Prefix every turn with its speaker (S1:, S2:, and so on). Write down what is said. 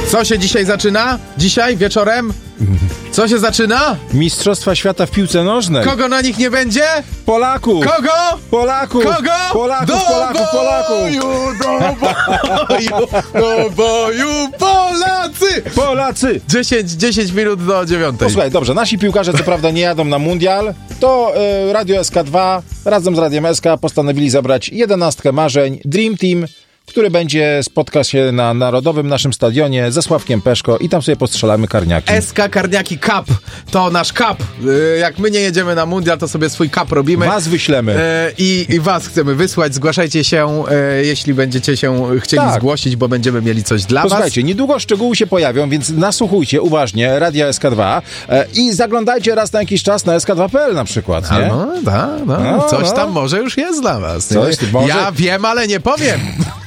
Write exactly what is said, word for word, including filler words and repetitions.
S1: Co się dzisiaj zaczyna? Dzisiaj wieczorem? Co się zaczyna?
S2: Mistrzostwa świata w piłce nożnej.
S1: Kogo na nich nie będzie?
S2: Polaków!
S1: Kogo?
S2: Polaków!
S1: Kogo?
S2: Polaków,
S1: do
S2: Polaków, Polaków!
S1: boju, do boju, do boju, Polacy!
S2: Polacy!
S1: dziesięć minut do dziewiątej.
S2: Posłuchaj, dobrze, nasi piłkarze co prawda nie jadą na mundial, to y, Radio S K dwa razem z Radiem S K postanowili zabrać jedenastkę marzeń Dream Team, który będzie spotka się na narodowym naszym stadionie ze Sławkiem Peszko i tam sobie postrzelamy karniaki.
S1: S K Karniaki Cup to nasz cup. Yy, jak my nie jedziemy na mundial, to sobie swój cup robimy.
S2: Was wyślemy.
S1: Yy, i, I was chcemy wysłać. Zgłaszajcie się, yy, jeśli będziecie się chcieli
S2: tak.
S1: zgłosić, bo będziemy mieli coś dla was.
S2: Posłuchajcie, niedługo szczegóły się pojawią, więc nasłuchujcie uważnie Radia S K dwa e, i zaglądajcie raz na jakiś czas na S K dwa kropka p l na przykład, nie?
S1: No, da, no,
S2: No,
S1: coś
S2: no.
S1: tam może już jest dla was.
S2: Coś, może...
S1: Ja wiem, ale nie powiem.